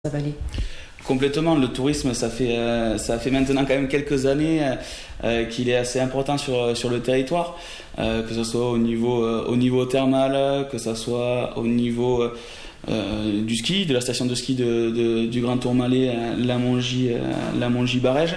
vallée. Complètement, le tourisme, ça fait maintenant quand même quelques années qu'il est assez important sur le territoire, que ce soit au niveau thermal, que ce soit au niveau du ski, de la station de ski du Grand Tourmalet, la Mongie-Barège,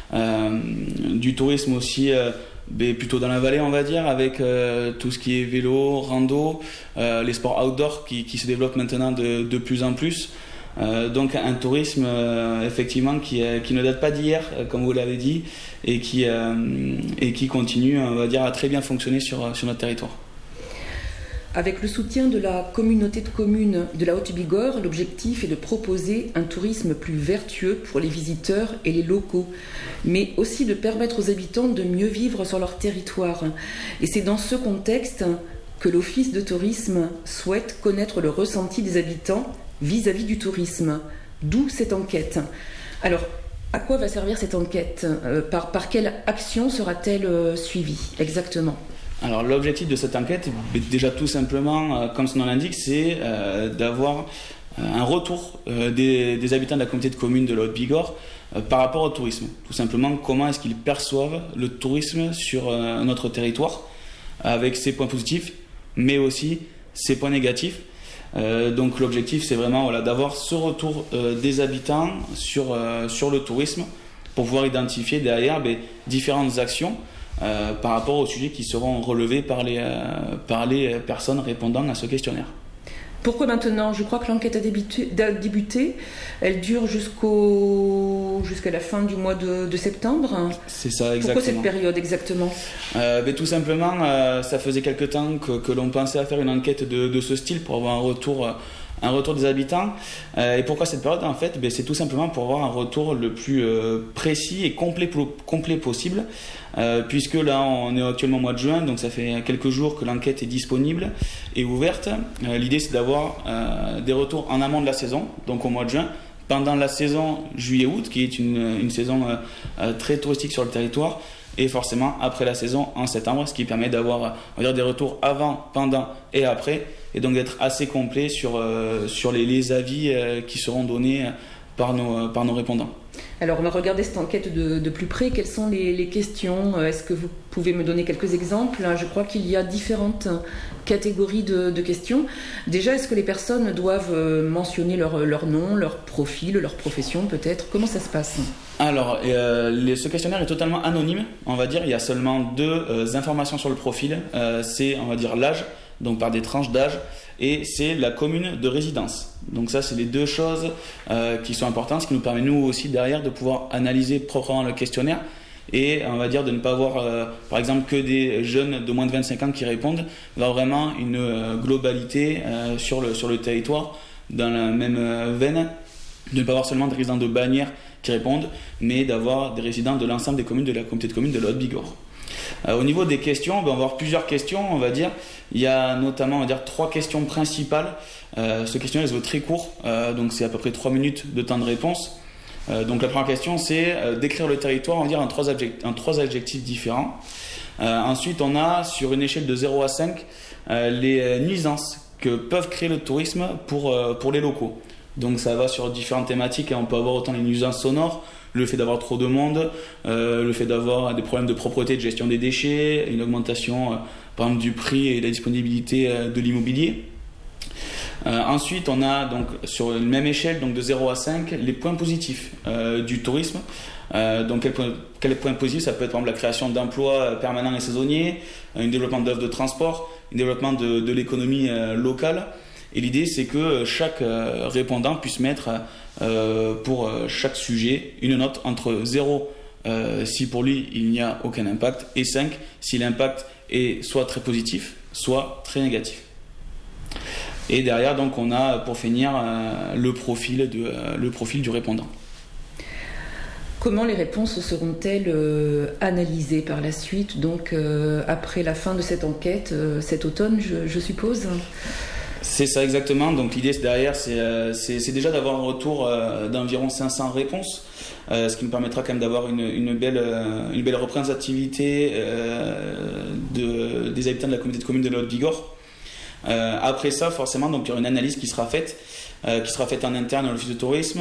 du tourisme aussi, plutôt dans la vallée, on va dire, avec tout ce qui est vélo, rando, les sports outdoor qui se développent maintenant de plus en plus. Donc un tourisme effectivement qui ne date pas d'hier, comme vous l'avez dit, et qui continue, on va dire, à très bien fonctionner sur notre territoire. Avec le soutien de la communauté de communes de la Haute-Bigorre, l'objectif est de proposer un tourisme plus vertueux pour les visiteurs et les locaux, mais aussi de permettre aux habitants de mieux vivre sur leur territoire. Et c'est dans ce contexte que l'Office de tourisme souhaite connaître le ressenti des habitants vis-à-vis du tourisme. D'où cette enquête. Alors, à quoi va servir cette enquête ? Par quelle action sera-t-elle suivie exactement ? Alors, l'objectif de cette enquête, déjà tout simplement, comme son nom l'indique, c'est d'avoir un retour des habitants de la communauté de communes de la Haute-Bigorre par rapport au tourisme. Tout simplement, comment est-ce qu'ils perçoivent le tourisme sur notre territoire, avec ses points positifs, mais aussi ses points négatifs. Donc l'objectif, c'est vraiment d'avoir ce retour des habitants sur le tourisme pour pouvoir identifier derrière différentes actions par rapport aux sujets qui seront relevés par les personnes répondant à ce questionnaire. Pourquoi maintenant ? Je crois que l'enquête a débuté. Elle dure jusqu'à la fin du mois de septembre. C'est ça, exactement. Pourquoi cette période exactement ? Tout simplement, ça faisait quelque temps que l'on pensait à faire une enquête de ce style pour avoir un retour des habitants. Et pourquoi cette période ? En fait, c'est tout simplement pour avoir un retour le plus précis et complet possible. Puisque là, on est actuellement au mois de juin, donc ça fait quelques jours que l'enquête est disponible et ouverte. L'idée, c'est d'avoir des retours en amont de la saison, donc au mois de juin, pendant la saison juillet-août, qui est une saison très touristique sur le territoire, et forcément après la saison en septembre, ce qui permet d'avoir, on va dire, des retours avant, pendant et après, et donc d'être assez complet sur les avis qui seront donnés par nos répondants. Alors, on va regarder cette enquête de plus près. Quelles sont les questions ? Est-ce que vous pouvez me donner quelques exemples ? Je crois qu'il y a différentes catégories de questions. Déjà, est-ce que les personnes doivent mentionner leur nom, leur profil, leur profession peut-être ? Comment ça se passe ? Alors, ce questionnaire est totalement anonyme, on va dire. Il y a seulement deux informations sur le profil. C'est, on va dire, l'âge, donc par des tranches d'âge, et c'est la commune de résidence. Donc ça, c'est les deux choses qui sont importantes, ce qui nous permet nous aussi derrière de pouvoir analyser proprement le questionnaire et on va dire de ne pas avoir par exemple que des jeunes de moins de 25 ans qui répondent, avoir vraiment une globalité sur le territoire dans la même veine, de ne pas avoir seulement des résidents de Bagnères qui répondent, mais d'avoir des résidents de l'ensemble des communes de la communauté de communes de la Haute-Bigorre. Au niveau des questions, on va avoir plusieurs questions, on va dire. Il y a notamment, on va dire, 3 questions principales. Ce questionnaire se veut très court, donc c'est à peu près 3 minutes de temps de réponse. Donc la première question, c'est décrire le territoire, on va dire, en 3 adjectifs différents. Ensuite, on a, sur une échelle de 0 à 5, les nuisances que peuvent créer le tourisme pour les locaux. Donc ça va sur différentes thématiques, on peut avoir autant les nuisances sonores, le fait d'avoir trop de monde, le fait d'avoir des problèmes de propreté, de gestion des déchets, une augmentation par exemple du prix et de la disponibilité de l'immobilier. Ensuite, on a donc sur une même échelle, donc de 0 à 5, les points positifs du tourisme. Donc quel point positif ? Ça peut être par exemple la création d'emplois permanents et saisonniers, un développement d'offres de transport, un développement de l'économie locale. Et l'idée, c'est que chaque répondant puisse mettre pour chaque sujet une note entre 0 si pour lui il n'y a aucun impact et 5 si l'impact est soit très positif, soit très négatif. Et derrière, donc, on a pour finir le profil du répondant. Comment les réponses seront-elles analysées par la suite, donc après la fin de cette enquête, cet automne, je suppose ? C'est ça exactement, donc l'idée derrière c'est déjà d'avoir un retour d'environ 500 réponses, ce qui nous permettra quand même d'avoir une belle représentativité des habitants de la communauté de communes de la Haute-Bigorre. Après ça, forcément, donc, il y aura une analyse qui sera faite qui sera faite en interne à l'office de tourisme.